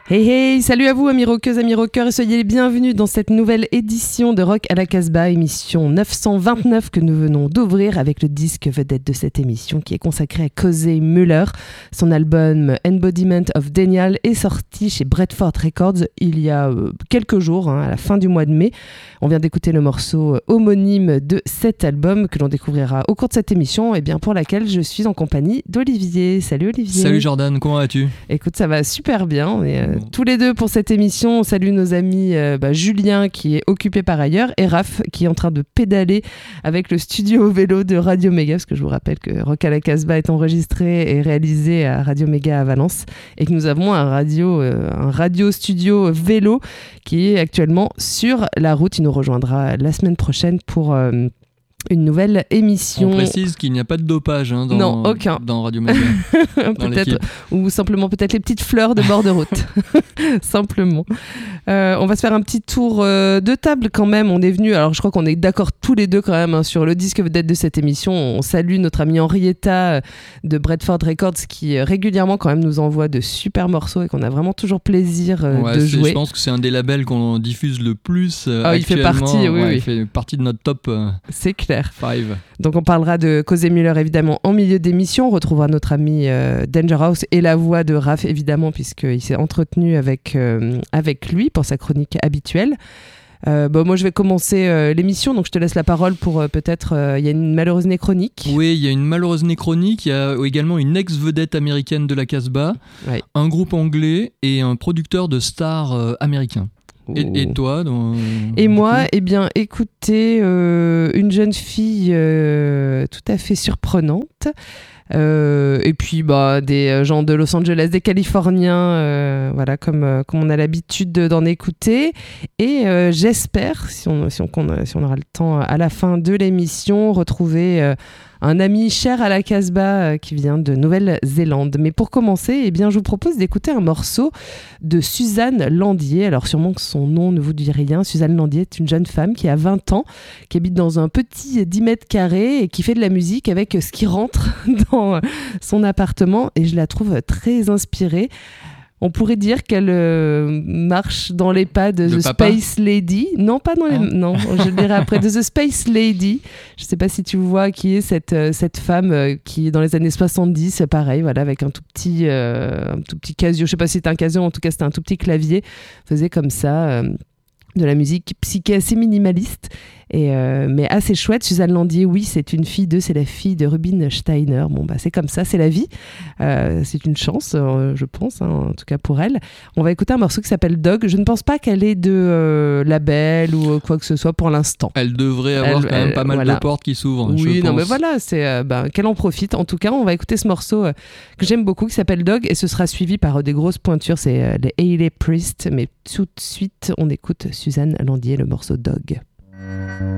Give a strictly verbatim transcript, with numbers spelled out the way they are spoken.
Hey hey, salut à vous amis rockeuses, amis rockeurs et soyez les bienvenus dans cette nouvelle édition de Rock à la Casbah, émission neuf cent vingt-neuf que nous venons d'ouvrir avec le disque vedette de cette émission qui est consacré à Cozy Müller. Son album Embodiment of Denial est sorti chez Bradford Records il y a euh, quelques jours, hein, à la fin du mois de mai. On vient d'écouter le morceau homonyme de cet album que l'on découvrira au cours de cette émission et bien pour laquelle je suis en compagnie d'Olivier. Salut Olivier. Salut Jordan, comment vas-tu ? Écoute, ça va super bien. On est euh, tous les deux pour cette émission. On salue nos amis euh, bah, Julien qui est occupé par ailleurs et Raph qui est en train de pédaler avec le studio au vélo de Radio Méga, parce que je vous rappelle que Rock à la Casbah est enregistré et réalisé à Radio Méga à Valence et que nous avons un radio, euh, un radio studio vélo qui est actuellement sur la route. Il nous rejoindra la semaine prochaine pour euh, une nouvelle émission. On précise qu'il n'y a pas de dopage hein, dans, non, aucun. dans Radio Méga. Peut-être, ou simplement peut-être les petites fleurs de bord de route. Simplement. Euh, on va se faire un petit tour euh, de table quand même. On est venu, alors je crois qu'on est d'accord tous les deux quand même hein, sur le disque vedette de cette émission. On salue notre ami Henrietta euh, de Bradford Records qui euh, régulièrement quand même nous envoie de super morceaux et qu'on a vraiment toujours plaisir euh, ouais, de c'est, jouer. Je pense que c'est un des labels qu'on diffuse le plus euh, ah, actuellement. Il fait partie, oui, ouais, oui. Il fait partie de notre top euh, c'est clair. cinq. Donc on parlera de Cozy Müller évidemment en milieu d'émission. On retrouvera notre ami euh, Danger House et la voix de Raph évidemment puisqu'il s'est entretenu avec, euh, avec lui pour sa chronique habituelle. Euh, bon, moi je vais commencer euh, l'émission, donc je te laisse la parole pour euh, peut-être il euh, y a une malheureuse néchronique. Oui, il y a une malheureuse néchronique, il y a également une ex-vedette américaine de la Casbah, ouais. Un groupe anglais et un producteur de stars euh, américains. Et, et toi dans, Et moi, eh bien, écoutez, euh, une jeune fille euh, tout à fait surprenante. Euh, et puis bah, des gens de Los Angeles, des Californiens, euh, voilà, comme, euh, comme on a l'habitude de, d'en écouter. Et euh, j'espère, si on, si, on, si on aura le temps à la fin de l'émission, retrouver euh, un ami cher à la Casbah euh, qui vient de Nouvelle-Zélande. Mais pour commencer, eh bien, je vous propose d'écouter un morceau de Suzanne Landier. Alors sûrement que son nom ne vous dit rien. Suzanne Landier est une jeune femme qui a vingt ans, qui habite dans un petit dix mètres carrés et qui fait de la musique avec ce qui rentre dans son appartement. Et je la trouve très inspirée. On pourrait dire qu'elle euh, marche dans les pas de le The papa. Space Lady. Non, pas dans les... Ah. Non, je le dirai après. De The Space Lady. Je ne sais pas si tu vois qui est cette, euh, cette femme euh, qui, dans les années soixante-dix, pareil, voilà, avec un tout petit, euh, un tout petit Casio. Je ne sais pas si c'était un Casio, en tout cas, c'était un tout petit clavier. Faisait comme ça... Euh, de la musique psyché assez minimaliste et euh, mais assez chouette. Suzanne Landier, oui, c'est une fille de, c'est la fille de Rubin Steiner. Bon bah c'est comme ça, c'est la vie. Euh, c'est une chance, euh, je pense, hein, en tout cas pour elle. On va écouter un morceau qui s'appelle Dog. Je ne pense pas qu'elle ait de euh, label ou quoi que ce soit pour l'instant. Elle devrait avoir elle, quand même elle, pas mal voilà. de portes qui s'ouvrent. Oui, je non pense. mais voilà, c'est euh, bah, qu'elle en profite. En tout cas, on va écouter ce morceau euh, que j'aime beaucoup qui s'appelle Dog et ce sera suivi par euh, des grosses pointures. C'est euh, les Hayley Priest. Mais tout de suite, on écoute Suzanne Landier, le morceau Dog.